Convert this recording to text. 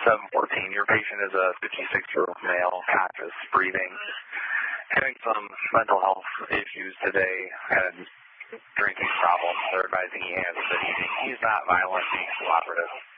714. Your patient is a 56-year-old male, conscious, breathing, having some mental health issues today, had drinking problems. They're advising he has been eating. He's not violent, he's cooperative.